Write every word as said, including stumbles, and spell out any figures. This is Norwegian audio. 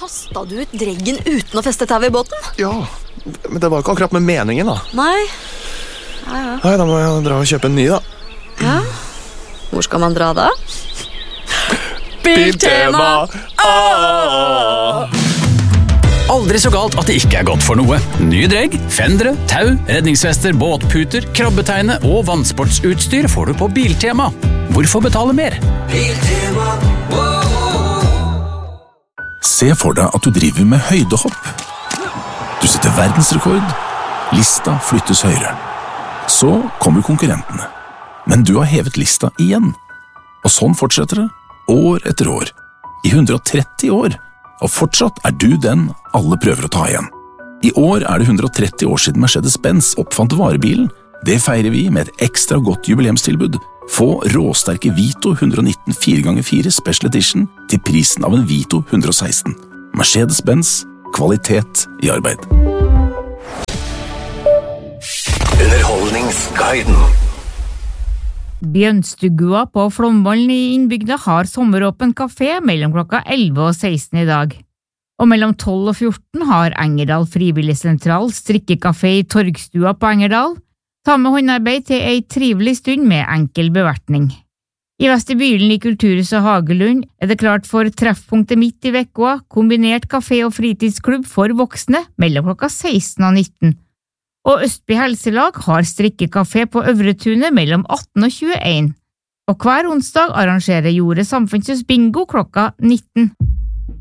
Kastet du ut dreggen uten å feste tau I båten? Ja, men det var ikke akkurat med meningen da. Nei. Ja, ja. Nei, da må jeg dra og kjøpe en ny da. Ja. Hvor skal man dra da? Biltema! Ah! Aldri så galt at det ikke er godt for noe. Nye dregg, fendere, tau, redningsvester, båtputer, krabbeteine og vannsportsutstyr får du på Biltema. Hvorfor betale mer? Biltema, Se for deg at du driver med høydehopp. Du setter verdensrekord. Lista flyttes høyere. Så kommer konkurrentene. Men du har hevet lista igjen. Og sånn fortsetter det, år etter år. I hundre og tretti år. Og fortsatt er du den alle prøver å ta igjen. I år er det hundre og tretti år siden Mercedes-Benz oppfant varebilen. Det feirer vi med et ekstra godt jubileumstilbud. Få råsterke Vito one nineteen fire ganger fire Special Edition til prisen av en Vito one sixteen. Mercedes-Benz, kvalitet I arbeid. Underholdningsguiden. Bjønstugua på Flomvollen I innbygda har sommeråpen kafé mellom klokka elleve og seksten I dag. Og mellom tolv og fjorten har Engerdal Frivilligsentral strikkekafé I Torgstua på Engerdal. Ta med håndarbeid til ei trivelig stund med enkel bevertning. I vestibylen I Kulturhuset Hagelund er det klart for treffpunktet midt I vekka, kombinert kafé og fritidsklubb for voksne mellom klokka seksten og nitten. Og Østby Helselag har strikkekafé på Øvretunet mellom atten og tjueen. Og hver onsdag arrangerer Jordet Samfunnshus bingo klokka nitten.